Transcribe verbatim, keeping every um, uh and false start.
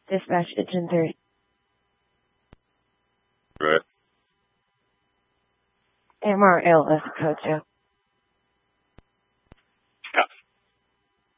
Dispatch Engine three. Right. M R L S code two.